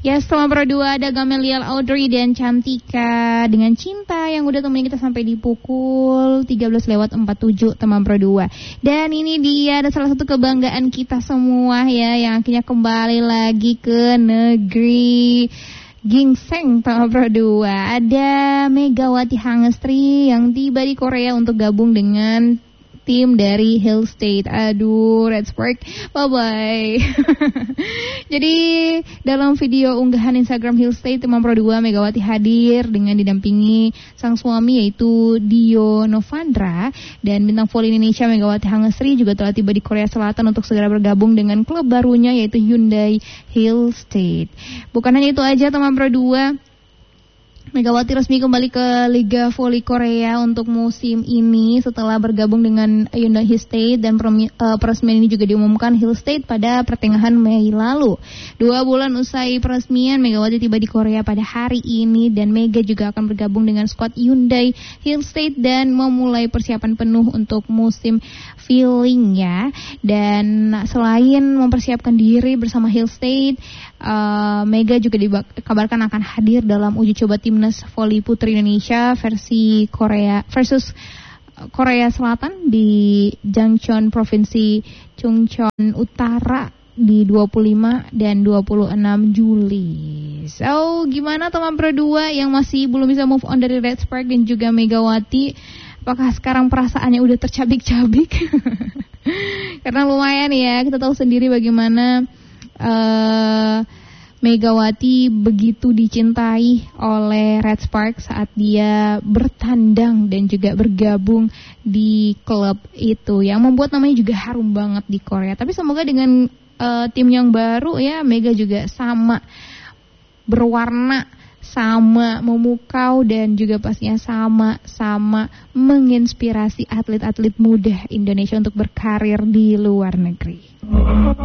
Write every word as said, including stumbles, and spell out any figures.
Ya, setelah berdua ada Gamaliel Audrey dan Cantika dengan Cinta yang udah temenin kita sampai di pukul tiga belas lewat empat puluh tujuh teman berdua. Dan ini dia ada salah satu kebanggaan kita semua ya, yang akhirnya kembali lagi ke negeri gingseng teman berdua. Ada Megawati Hangestri yang tiba di Korea untuk gabung dengan tim dari Hill State. Aduh, Red Spark, bye-bye. Jadi dalam video unggahan Instagram Hill State teman Pro dua, Megawati hadir dengan didampingi sang suami yaitu Dio Novandra, dan bintang voli Indonesia Megawati Hangestri juga telah tiba di Korea Selatan untuk segera bergabung dengan klub barunya yaitu Hyundai Hill State. Bukan hanya itu aja teman Pro dua, Megawati resmi kembali ke Liga Voli Korea untuk musim ini setelah bergabung dengan Hyundai Hill State, dan peresmian ini juga diumumkan Hill State pada pertengahan Mei lalu. Dua bulan usai peresmian, Megawati tiba di Korea pada hari ini, dan Mega juga akan bergabung dengan skuad Hyundai Hill State dan memulai persiapan penuh untuk musim feeling ya. Dan selain mempersiapkan diri bersama Hill State, uh, Mega juga dikabarkan akan hadir dalam uji coba timnas voli putri Indonesia versi Korea versus Korea Selatan di Jangcheon Provinsi Chungcheon Utara di dua puluh lima dan dua puluh enam Juli. So, gimana teman Pro dua yang masih belum bisa move on dari Red Spark dan juga Megawati? Apakah sekarang perasaannya udah tercabik-cabik? Karena lumayan ya, kita tahu sendiri bagaimana uh, Megawati begitu dicintai oleh Red Spark saat dia bertandang dan juga bergabung di klub itu, yang membuat namanya juga harum banget di Korea. Tapi semoga dengan uh, tim yang baru ya, Mega juga sama berwarna, sama memukau, dan juga pastinya sama-sama menginspirasi atlet-atlet muda Indonesia untuk berkarir di luar negeri.